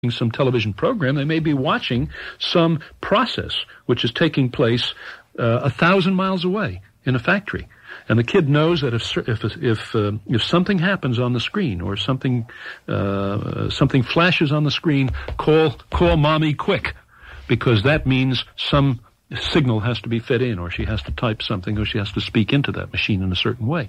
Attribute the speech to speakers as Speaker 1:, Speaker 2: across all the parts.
Speaker 1: some television program. They may be watching some process which is taking place 1,000 miles away in a factory. And the kid knows that if something happens on the screen or something flashes on the screen, call mommy quick, because that means some signal has to be fed in, or she has to type something, or she has to speak into that machine in a certain way.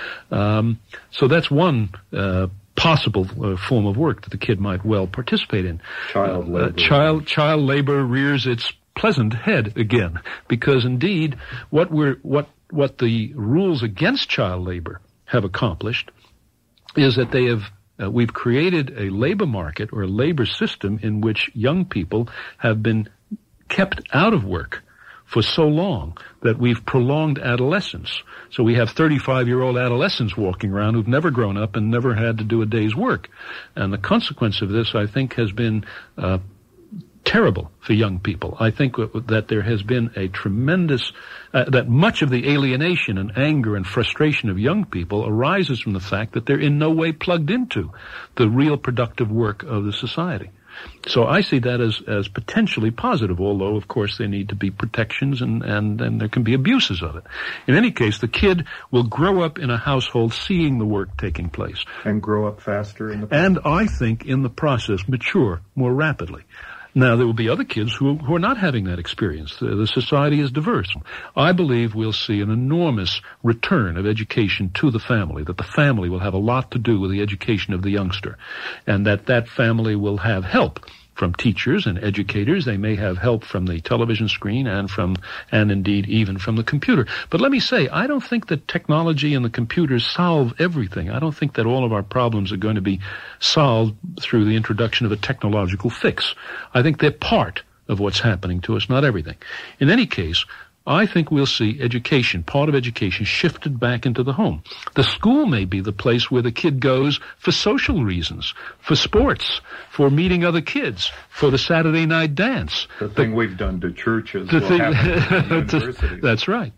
Speaker 1: So that's one possible form of work that the kid might well participate in.
Speaker 2: Child labor.
Speaker 1: Child labor rears its pleasant head again, because indeed what the rules against child labor have accomplished is that we've created a labor market or a labor system in which young people have been kept out of work for so long that we've prolonged adolescence. So we have 35-year-old adolescents walking around who've never grown up and never had to do a day's work. And the consequence of this, I think, has been terrible for young people. I think that there has been a tremendous, that much of the alienation and anger and frustration of young people arises from the fact that they're in no way plugged into the real productive work of the society. So I see that as potentially positive, although, of course, there need to be protections and there can be abuses of it. In any case, the kid will grow up in a household seeing the work taking place.
Speaker 2: And grow up faster in the process.
Speaker 1: And I think, in the process, mature more rapidly. Now, there will be other kids who are not having that experience. The society is diverse. I believe we'll see an enormous return of education to the family, that the family will have a lot to do with the education of the youngster, and that family will have help from teachers and educators. They may have help from the television screen and indeed even from the computer. But let me say, I don't think that technology and the computers solve everything. I don't think that all of our problems are going to be solved through the introduction of a technological fix. I think they're part of what's happening to us, not everything. In any case, I think we'll see education, part of education, shifted back into the home. The school may be the place where the kid goes for social reasons, for sports, for meeting other kids, for the Saturday night dance.
Speaker 2: The thing we've done to churches will happen to universities.
Speaker 1: That's right.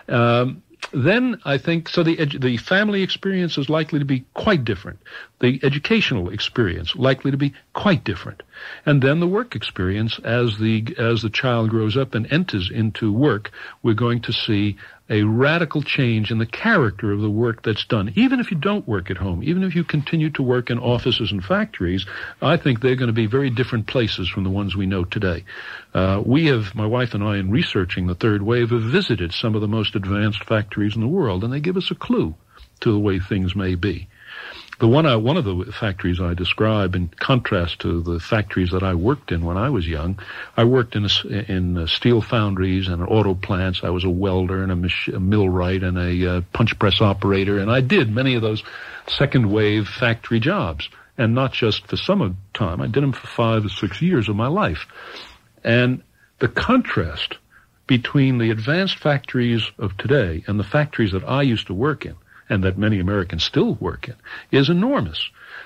Speaker 1: Then I think, so the family experience is likely to be quite different. The educational experience likely to be quite different. And then the work experience, as the child grows up and enters into work, we're going to see a radical change in the character of the work that's done. Even if you don't work at home, even if you continue to work in offices and factories, I think they're going to be very different places from the ones we know today. My wife and I, in researching the third wave, have visited some of the most advanced factories in the world, and they give us a clue to the way things may be. One of the factories I describe, in contrast to the factories that I worked in when I was young, I worked in steel foundries and auto plants. I was a welder and a millwright and a punch press operator, and I did many of those second wave factory jobs, and not just for some time. I did them for 5 or 6 years of my life. And the contrast between the advanced factories of today and the factories that I used to work in, and that many Americans still work in, is enormous.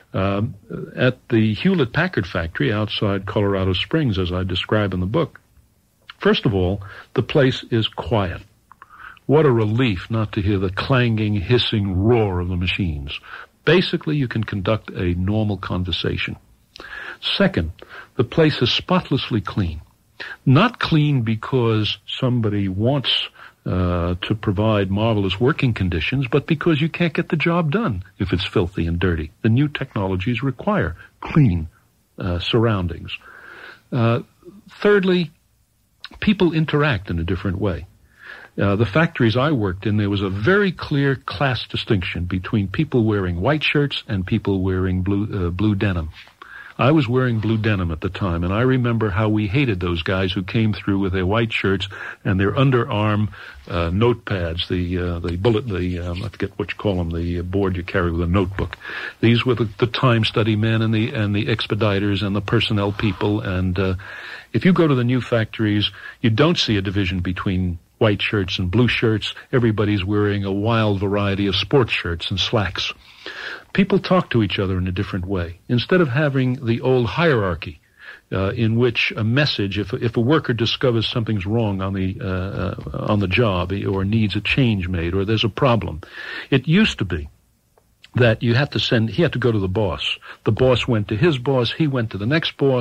Speaker 1: At the Hewlett-Packard factory outside Colorado Springs, as I describe in the book, first of all, the place is quiet. What a relief not to hear the clanging, hissing roar of the machines. Basically, you can conduct a normal conversation. Second, the place is spotlessly clean. Not clean because somebody wants to provide marvelous working conditions, but because you can't get the job done if it's filthy and dirty. The new technologies require clean surroundings. Thirdly, people interact in a different way. The factories I worked in, there was a very clear class distinction between people wearing white shirts and people wearing blue denim. I was wearing blue denim at the time, and I remember how we hated those guys who came through with their white shirts and their underarm notepads, I forget what you call them, the board you carry with a notebook. These were the time study men and the expediters and the personnel people. And if you go to the new factories, you don't see a division between white shirts and blue shirts. Everybody's wearing a wild variety of sports shirts and slacks. People talk to each other in a different way. Instead of having the old hierarchy in which a message, if a worker discovers something's wrong on the job or needs a change made or there's a problem, it used to be that he had to go to the boss. The boss went to his boss, he went to the next boss.